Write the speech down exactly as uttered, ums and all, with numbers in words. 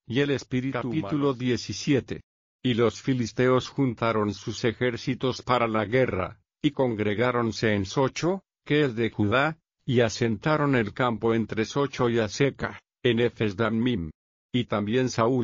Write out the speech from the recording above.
y el Espíritu. Capítulo diecisiete. Y los filisteos juntaron sus ejércitos para la guerra, y congregáronse en Socho, que es de Judá, y asentaron el campo entre Socho y Aseca, en Efes Dammim. Y también Saúl